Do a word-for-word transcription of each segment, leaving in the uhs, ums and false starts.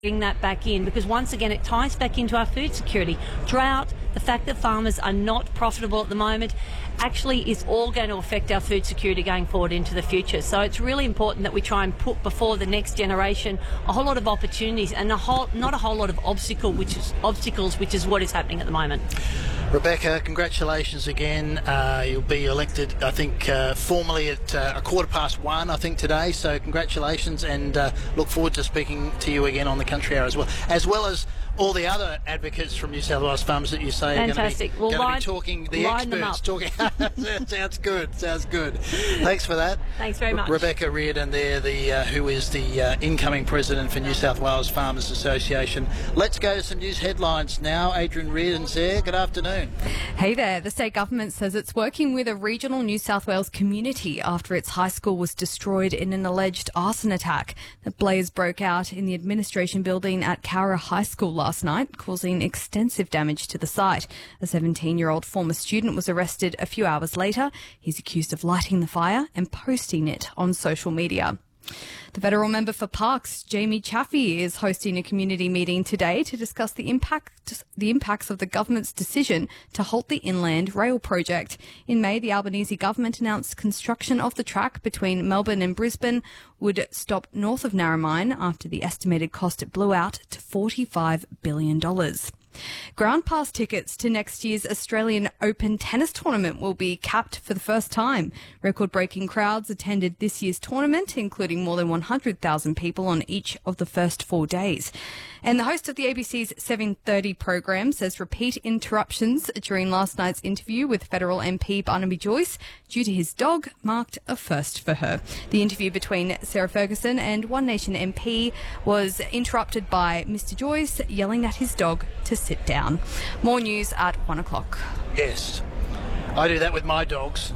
bring that back in, because once again it ties back into our food security. Drought, the fact that farmers are not profitable at the moment, actually is all going to affect our food security going forward into the future. So it's really important that we try and put before the next generation a whole lot of opportunities and a whole, not a whole lot of obstacle, which is obstacles, which is what is happening at the moment. Rebecca, congratulations again. Uh, you'll be elected, I think, uh, formally at uh, a quarter past one, I think, today. So congratulations, and uh, look forward to speaking to you again on the Country Hour as well, as well as all the other advocates from New South Wales farmers that you say Fantastic. are going to be, well, line, be talking, the experts talking. Sounds good, sounds good. Thanks for that. Thanks very much. Rebecca Reardon there, the, uh, who is the uh, incoming president for New South Wales Farmers Association. Let's go to some news headlines now. Adrian Reardon's there. Good afternoon. Hey there. The state government says it's working with a regional New South Wales community after its high school was destroyed in an alleged arson attack. The blaze broke out in the administration building at Cowra High School last night, causing extensive damage to the site. A seventeen-year-old former student was arrested a few hours later. He's accused of lighting the fire and posting it on social media. The federal member for Parks, Jamie Chaffey, is hosting a community meeting today to discuss the impact, the impacts of the government's decision to halt the Inland Rail project. In May, the Albanese government announced construction of the track between Melbourne and Brisbane would stop north of Narromine after the estimated cost it blew out to forty-five billion dollars. Ground pass tickets to next year's Australian Open tennis tournament will be capped for the first time. Record-breaking crowds attended this year's tournament, including more than one hundred thousand people on each of the first four days. And the host of the A B C's seven thirty program says repeat interruptions during last night's interview with federal M P Barnaby Joyce due to his dog marked a first for her. The interview between Sarah Ferguson and One Nation M P was interrupted by Mister Joyce yelling at his dog to sit down. More news at one o'clock. Yes. I do that with my dogs.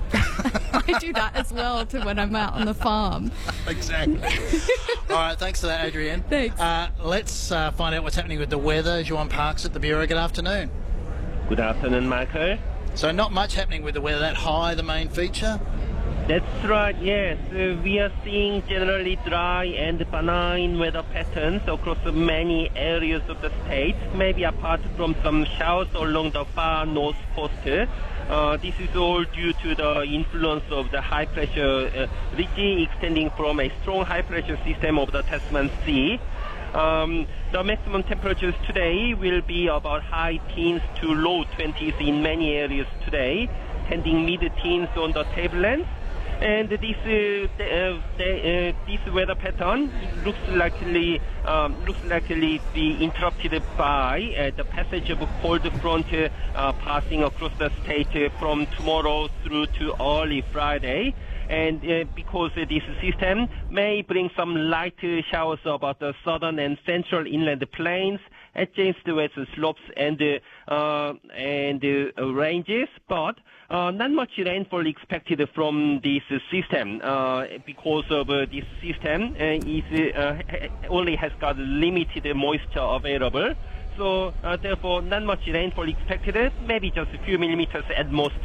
I do that as well to when I'm out on the farm. Exactly. All right, thanks for that, Adrienne. Thanks. Uh, let's uh, find out what's happening with the weather. Joan Parks at the Bureau. Good afternoon. Good afternoon, Michael. So not much happening with the weather. That high, the main feature? That's right, yes. Uh, we are seeing generally dry and benign weather patterns across many areas of the state, maybe apart from some showers along the far north coast. Uh, this is all due to the influence of the high pressure uh, ridge extending from a strong high pressure system of the Tasman Sea. Um, the maximum temperatures today will be about high teens to low twenties in many areas today, tending mid-teens on the tablelands. And this uh, the, uh, the, uh, this weather pattern looks likely um, looks likely be interrupted by uh, the passage of a cold front uh, passing across the state uh, from tomorrow through to early Friday. And uh, because uh, this system may bring some light uh, showers about the southern and central inland plains, adjacent to west slopes and uh, uh, and uh, ranges, but uh, not much rainfall expected from this uh, system uh, because of uh, this system uh, is uh, only has got limited moisture available. So uh, therefore, not much rainfall expected, maybe just a few millimeters at most.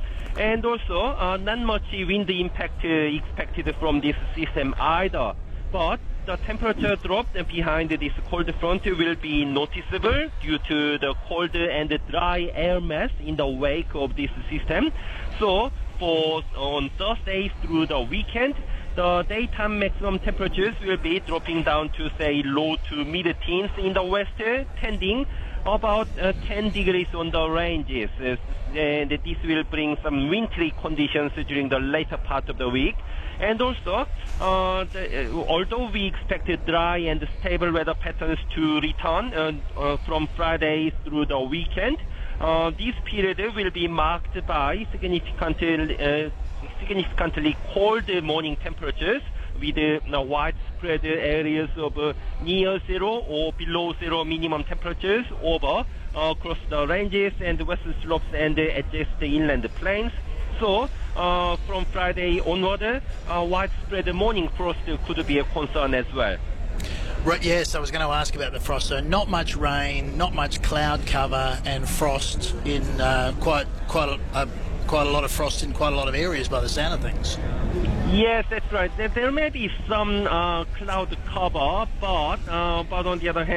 And also, uh, not much wind impact uh, expected from this system either. But the temperature drop behind this cold front will be noticeable due to the cold and dry air mass in the wake of this system. So, for on Thursday through the weekend, the daytime maximum temperatures will be dropping down to, say, low to mid-teens in the west, tending about uh, ten degrees on the ranges. Uh, and this will bring some wintry conditions during the later part of the week. And also, uh, the, uh, although we expected dry and stable weather patterns to return uh, uh, from Friday through the weekend, uh, this period will be marked by significantly, uh, significantly cold morning temperatures with uh, widespread areas of uh, near zero or below zero minimum temperatures over uh, across the ranges and west slopes and uh, adjacent inland plains. So, uh, from Friday onward, uh, widespread morning frost could be a concern as well. Right, yes, I was going to ask about the frost. So not much rain, not much cloud cover, and frost in uh, quite quite a, uh, quite a lot of frost in quite a lot of areas by the sound of things. Yes, that's right. There, there may be some uh, cloud cover, but uh, but on the other hand,